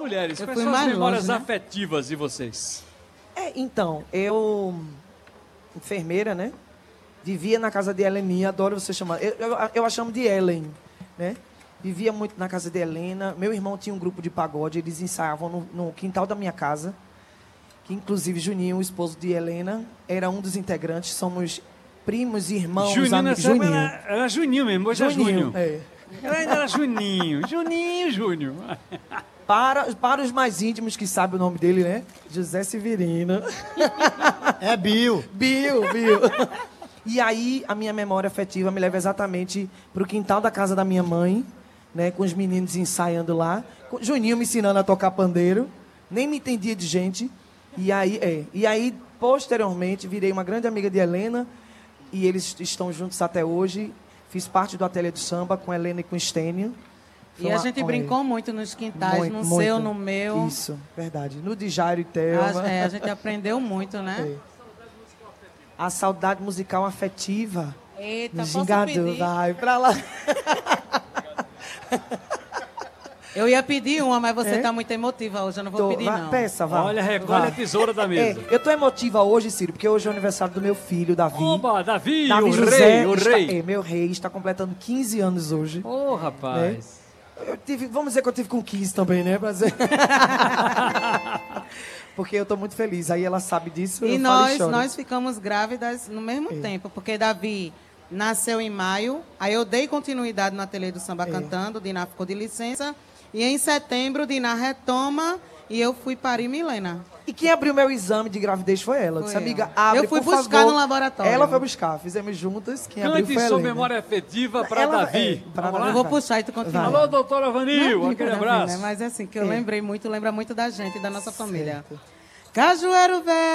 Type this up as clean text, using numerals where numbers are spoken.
mulheres. Eu Quais fui são as mais memórias longe, né? afetivas de vocês? Então, eu, enfermeira, né? Vivia na casa de Heleninha, adoro você chamar. Eu a chamo de Helen, né? Vivia muito na casa de Helena. Meu irmão tinha um grupo de pagode, eles ensaiavam no quintal da minha casa. Que, inclusive, Juninho, o esposo de Helena, era um dos integrantes. Somos primos, irmãos, Juninho, amigos. nessa época era Juninho mesmo, hoje é Júnior. É. Ela ainda era Juninho. Juninho, Júnior. Para os mais íntimos que sabem o nome dele, né? José Severino. É Bill. Bill. E aí, a minha memória afetiva me leva exatamente para o quintal da casa da minha mãe, né? Com os meninos ensaiando lá. Com Juninho me ensinando a tocar pandeiro. Nem me entendia de gente. E aí, posteriormente, virei uma grande amiga de Helena. E eles estão juntos até hoje. Fiz parte do Ateliê do Samba com Helena e com Estênio. E a gente brincou muito nos quintais, no seu, no meu. Isso, verdade. No de Jairo e Thelma. A gente aprendeu muito, né? É. A saudade musical afetiva. Eita, No posso Gingador, pedir? vai pra lá. Eu ia pedir uma, mas você tá muito emotiva hoje, eu não vou pedir, não. Peça, vá. Olha, recolhe Vá. a tesoura da mesa. Eu tô emotiva hoje, Ciro, porque hoje é o aniversário do meu filho, Davi. Oba, Davi, Davi o José rei, o está- rei. meu rei está completando 15 anos hoje. Ô, rapaz. Vamos dizer que eu tive com 15 também, né? Pra dizer. Porque eu tô muito feliz. Aí ela sabe disso. E eu falo e choro. nós ficamos grávidas no mesmo tempo, porque Davi nasceu em maio, aí eu dei continuidade no Ateliê do Samba cantando, Diná ficou de licença, e em setembro Diná retoma e eu fui parir Milena. E quem abriu meu exame de gravidez foi ela. Eu disse, Foi amiga, ela. abre, Eu fui por buscar favor. no laboratório. Ela foi buscar. Fizemos juntas. Quem abriu Cante foi a sua Helena. memória afetiva para Ela- Davi. é, pra Vamos lá? Eu vou puxar e tu continua. Vai. Alô, doutora Vanil, Não, aquele Davi, abraço. né? Mas é assim, que eu lembrei muito, lembra muito da gente, da nossa família. Cajueiro velho.